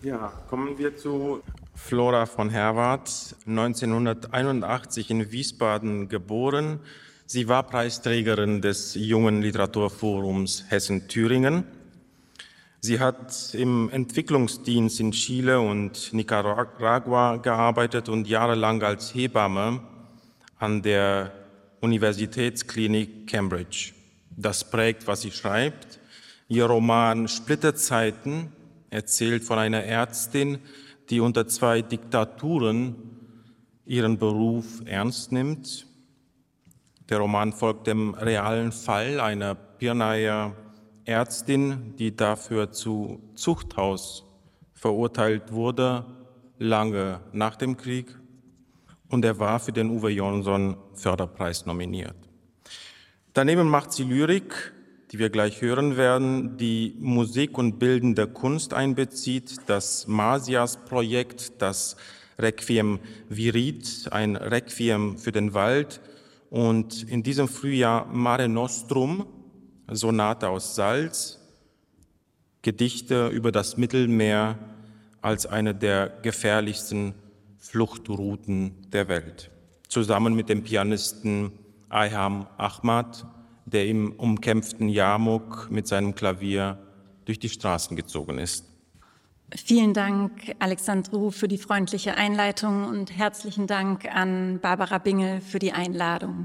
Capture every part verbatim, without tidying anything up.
Ja, kommen wir zu Flora von Herwarth, neunzehnhunderteinundachtzig in Wiesbaden geboren. Sie war Preisträgerin des Jungen Literaturforums Hessen-Thüringen. Sie hat im Entwicklungsdienst in Chile und Nicaragua gearbeitet und jahrelang als Hebamme an der Universitätsklinik Cambridge. Das prägt, was sie schreibt. Ihr Roman Splitterzeiten erzählt von einer Ärztin, die unter zwei Diktaturen ihren Beruf ernst nimmt. Der Roman folgt dem realen Fall einer Pirnaer Ärztin, die dafür zu Zuchthaus verurteilt wurde, lange nach dem Krieg. Und er war für den Uwe Jonsson Förderpreis nominiert. Daneben macht sie Lyrik, die wir gleich hören werden, die Musik und bildende Kunst einbezieht, das Masias-Projekt, das Requiem Virid, ein Requiem für den Wald und in diesem Frühjahr Mare Nostrum, Sonate aus Salz, Gedichte über das Mittelmeer als eine der gefährlichsten Fluchtrouten der Welt, zusammen mit dem Pianisten Ayham Ahmad, der im umkämpften Jarmuk mit seinem Klavier durch die Straßen gezogen ist. Vielen Dank, Alexandru, für die freundliche Einleitung und herzlichen Dank an Barbara Bingel für die Einladung.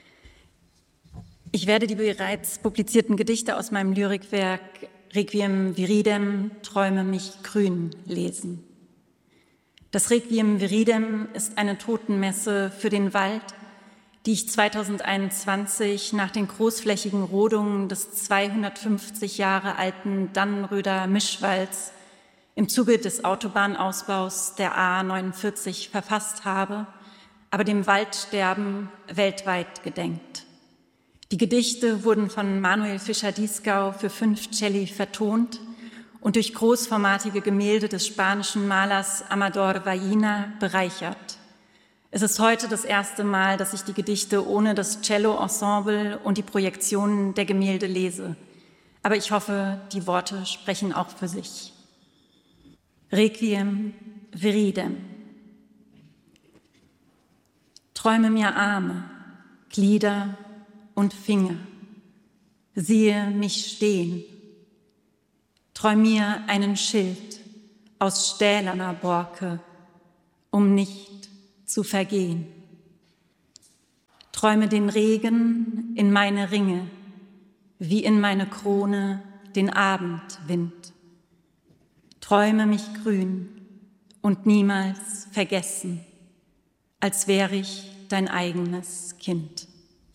Ich werde die bereits publizierten Gedichte aus meinem Lyrikwerk Requiem Viridem, Träume mich grün lesen. Das Requiem Viridem ist eine Totenmesse für den Wald, die ich zweitausendeinundzwanzig nach den großflächigen Rodungen des zweihundertfünfzig Jahre alten Dannenröder Mischwalds im Zuge des Autobahnausbaus der A neunundvierzig verfasst habe, aber dem Waldsterben weltweit gedenkt. Die Gedichte wurden von Manuel Fischer-Dieskau für fünf Celli vertont und durch großformatige Gemälde des spanischen Malers Amador Vallina bereichert. Es ist heute das erste Mal, dass ich die Gedichte ohne das Cello-Ensemble und die Projektionen der Gemälde lese. Aber ich hoffe, die Worte sprechen auch für sich. Requiem Viridem. Träume mir Arme, Glieder und Finger. Siehe mich stehen. Träum mir einen Schild aus stählerner Borke, um nicht zu vergehen. Träume den Regen in meine Ringe, wie in meine Krone den Abendwind. Träume mich grün und niemals vergessen, als wäre ich dein eigenes Kind.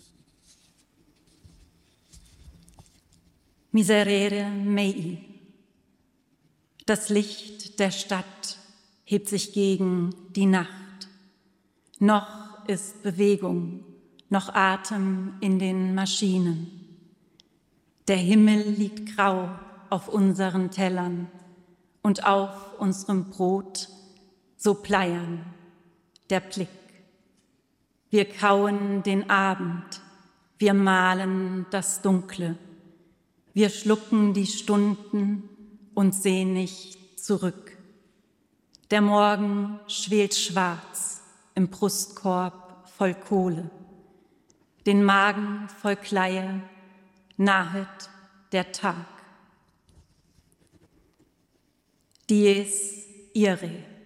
Miserere mei. Das Licht der Stadt hebt sich gegen die Nacht. Noch ist Bewegung, noch Atem in den Maschinen. Der Himmel liegt grau auf unseren Tellern und auf unserem Brot so pleiern der Blick. Wir kauen den Abend, wir malen das Dunkle. Wir schlucken die Stunden und sehen nicht zurück. Der Morgen schwelt schwarz im Brustkorb voll Kohle. Den Magen voll Kleie nahet der Tag. Dies ire.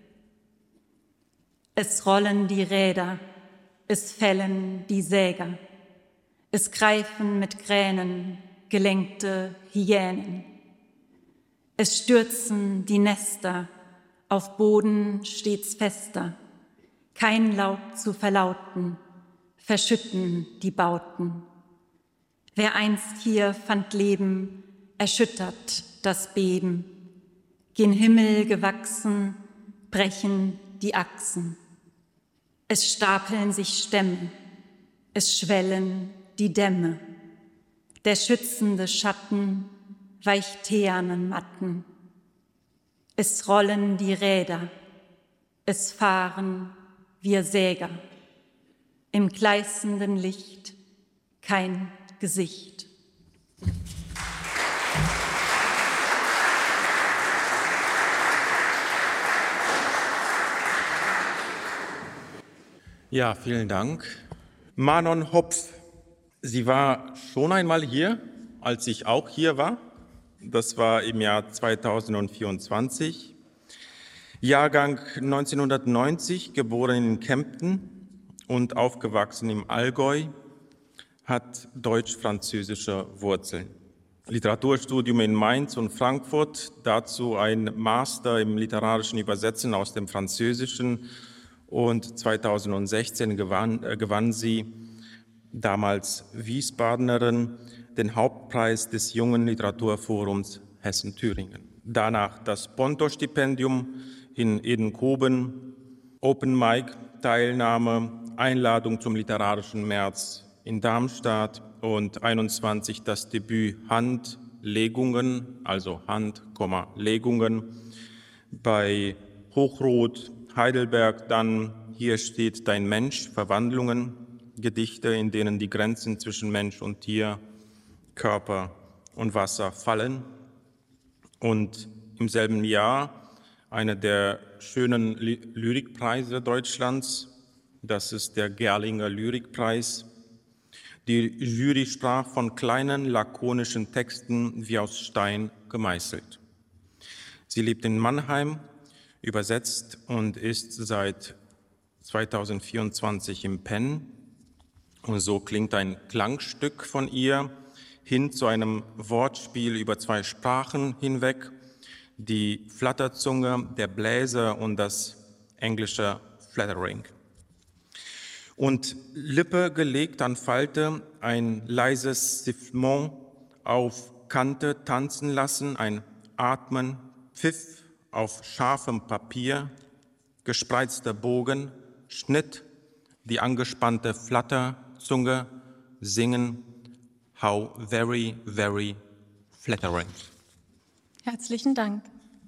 Es rollen die Räder, es fällen die Säger, es greifen mit Kränen gelenkte Hyänen. Es stürzen die Nester auf Boden stets fester, kein Laut zu verlauten, verschütten die Bauten. Wer einst hier fand Leben, erschüttert das Beben. Gen Himmel gewachsen, brechen die Achsen. Es stapeln sich Stämme, es schwellen die Dämme. Der schützende Schatten weicht Theanen Matten. Es rollen die Räder, es fahren wir Säger. Im gleißenden Licht kein Gesicht. Ja, vielen Dank. Manon Hopf, sie war schon einmal hier, als ich auch hier war. Das war im Jahr zweitausendvierundzwanzig. Jahrgang neunzehnhundertneunzig, geboren in Kempten und aufgewachsen im Allgäu, hat deutsch-französische Wurzeln. Literaturstudium in Mainz und Frankfurt, dazu ein Master im literarischen Übersetzen aus dem Französischen, und zweitausendsechzehn gewann, äh, gewann sie, damals Wiesbadenerin, den Hauptpreis des Jungen Literaturforums Hessen-Thüringen. Danach das Ponto-Stipendium in Edenkoben, Open Mic, Teilnahme, Einladung zum Literarischen März in Darmstadt und einundzwanzig das Debüt Handlegungen, also Hand, Legungen bei Hochroth, Heidelberg, dann Hier steht dein Mensch, Verwandlungen, Gedichte, in denen die Grenzen zwischen Mensch und Tier, Körper und Wasser fallen. Und im selben Jahr einer der schönen Lyrikpreise Deutschlands, das ist der Gerlinger Lyrikpreis. Die Jury sprach von kleinen, lakonischen Texten wie aus Stein gemeißelt. Sie lebt in Mannheim, übersetzt und ist seit zweitausendvierundzwanzig im Pen. Und so klingt ein Klangstück von ihr hin zu einem Wortspiel über zwei Sprachen hinweg, die Flatterzunge, der Bläser und das englische Flattering. Und Lippe gelegt an Falte, ein leises Sifflement auf Kante tanzen lassen, ein Atmen, Pfiff auf scharfem Papier, gespreizter Bogen, Schnitt, die angespannte Flatterzunge, singen, how very, very flattering. Herzlichen Dank.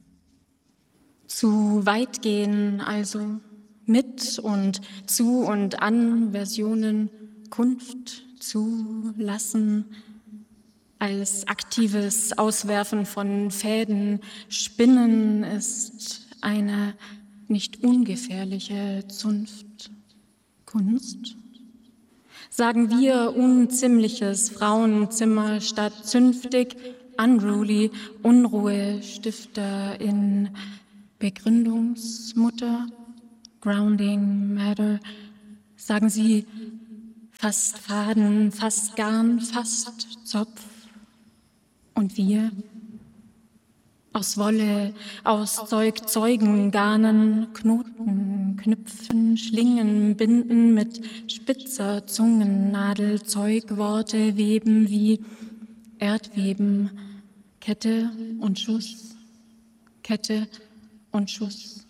Zu weit gehen, also mit und zu und an Versionen Kunft zulassen, als aktives Auswerfen von Fäden. Spinnen ist eine nicht ungefährliche Zunft. Kunst? Sagen wir unziemliches Frauenzimmer statt zünftig, unruly, Unruhestifter in Begründungsmutter, grounding matter. Sagen Sie fast Faden, fast Garn, fast Zopf. Und wir? Aus Wolle, aus Zeug, Zeugen, Garnen, Knoten, Knüpfen, Schlingen, Binden mit spitzer Zungennadel, Zeugworte weben wie Erdweben, Kette und Schuss, Kette und Schuss.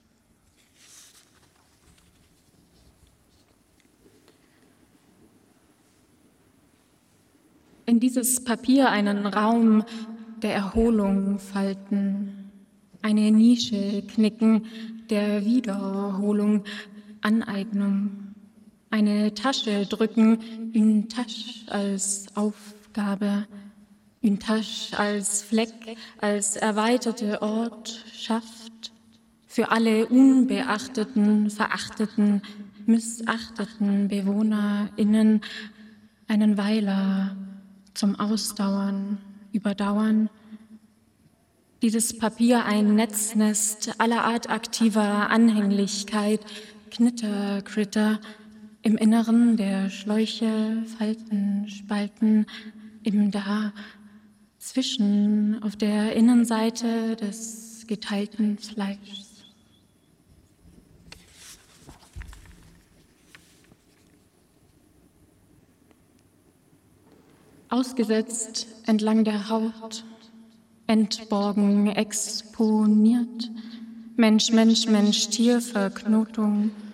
In dieses Papier einen Raum der Erholung falten, eine Nische knicken der Wiederholung, Aneignung, eine Tasche drücken, une Tasche als Aufgabe, une Tasche als Fleck, als erweiterte Ortschaft, für alle unbeachteten, verachteten, missachteten BewohnerInnen einen Weiler zum Ausdauern, Überdauern. Dieses Papier ein Netznest aller Art aktiver Anhänglichkeit, Knitter, Critter, im Inneren der Schläuche, Falten, Spalten, im Da, zwischen, auf der Innenseite des geteilten Fleischs. Ausgesetzt entlang der Haut, entborgen, exponiert, Mensch, Mensch, Mensch, Tier, Verknotung,